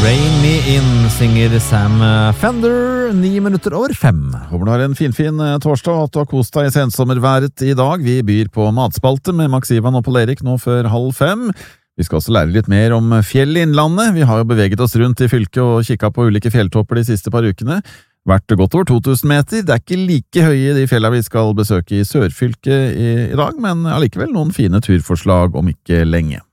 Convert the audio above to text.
Rain Me In synger Sam Fender, 5:09. Håper du har en fin torsdag, og at du har kost deg i sensommerværet i dag. Vi byr på matspalte med Max Ivan og Pål Erik nå før 4:30. Vi skal også lære litt mer om fjell i innlandet. Vi har jo beveget oss rundt i fylket og kikket på ulike fjelltopper de siste par ukene. Vært godt over 2000 meter. Det er ikke like høye de fjellene vi skal besøke i Sørfylket i dag, men allikevel noen fine turforslag om ikke lenge.